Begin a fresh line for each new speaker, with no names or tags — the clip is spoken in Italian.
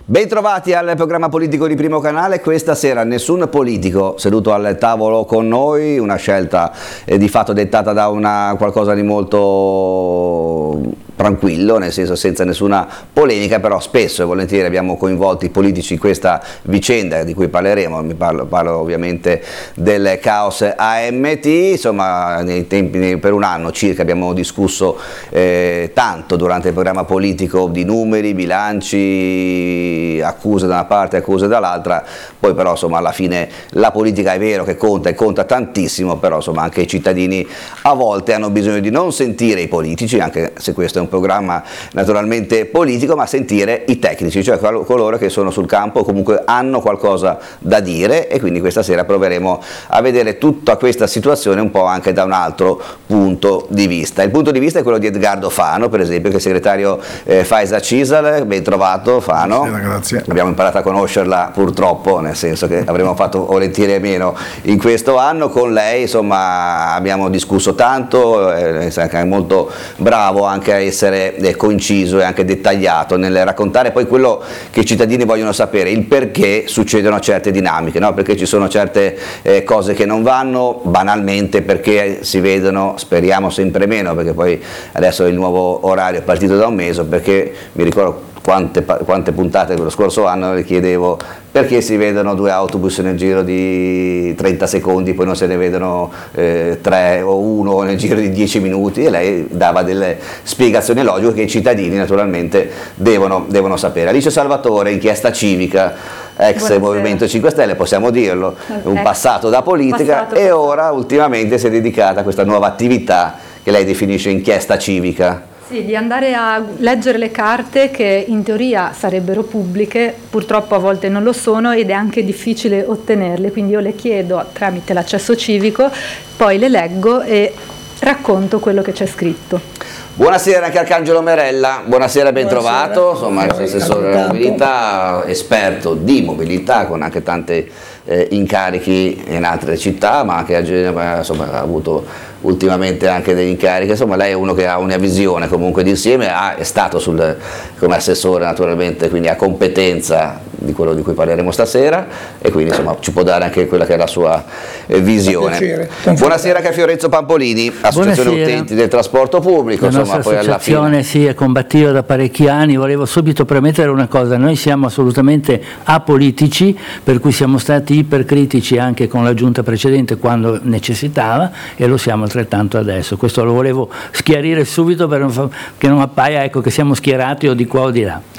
Bentrovati al programma politico di Primo Canale. Questa sera nessun politico seduto al tavolo con noi, una scelta di fatto dettata da qualcosa di molto tranquillo, nel senso senza nessuna polemica, però spesso e volentieri abbiamo coinvolto i politici in questa vicenda di cui parleremo. Parlo ovviamente del caos AMT. Insomma, per un anno circa abbiamo discusso tanto durante il programma politico di numeri, bilanci, accuse da una parte, accuse dall'altra. Poi però insomma alla fine la politica è vero che conta e conta tantissimo, però insomma anche i cittadini a volte hanno bisogno di non sentire i politici, anche se questo è un programma naturalmente politico, ma sentire i tecnici, cioè coloro che sono sul campo o comunque hanno qualcosa da dire, e quindi questa sera proveremo a vedere tutta questa situazione un po' anche da un altro punto di vista. Il punto di vista è quello di Edgardo Fano, per esempio, che è segretario Faiza Cisal. Ben trovato Fano.
Grazie.
Abbiamo imparato a conoscerla purtroppo, nel senso che avremmo fatto volentieri e meno in questo anno. Con lei insomma abbiamo discusso tanto, è molto bravo anche a essere conciso e anche dettagliato nel raccontare poi quello che i cittadini vogliono sapere, il perché succedono certe dinamiche, no? Perché ci sono certe cose che non vanno, banalmente perché si vedono, speriamo sempre meno, perché poi adesso il nuovo orario è partito da un mese, perché mi ricordo quante puntate dello scorso anno le chiedevo perché si vedono 2 autobus nel giro di 30 secondi, poi non se ne vedono 3 o 1 nel giro di 10 minuti, e lei dava delle spiegazioni logiche che i cittadini naturalmente devono sapere. Alice Salvatore, inchiesta civica, ex
Buonasera.
Movimento 5 Stelle, possiamo dirlo, un passato da politica, e ora ultimamente si è dedicata a questa nuova attività che lei definisce inchiesta civica.
Sì, di andare a leggere le carte che in teoria sarebbero pubbliche, purtroppo a volte non lo sono ed è anche difficile ottenerle, quindi io le chiedo tramite l'accesso civico, poi le leggo e racconto quello che c'è scritto.
Buonasera anche Arcangelo Merella, buonasera, ben trovato, insomma assessore della mobilità, esperto di mobilità con anche tanti incarichi in altre città, ma anche a Genova insomma, ha avuto ultimamente anche degli incarichi. Insomma lei è uno che ha una visione comunque d'insieme, è stato come assessore naturalmente, quindi ha competenza di quello di cui parleremo stasera, e quindi insomma ci può dare anche quella che è la sua visione. Buonasera anche a Fiorenzo Pampolini, associazione utenti del trasporto pubblico.
La nostra associazione è combattiva da parecchi anni. Volevo subito premettere una cosa: noi siamo assolutamente apolitici, per cui siamo stati ipercritici anche con la giunta precedente quando necessitava, e lo siamo altrettanto adesso. Questo lo volevo schiarire subito per che non appaia che siamo schierati o di qua o di là.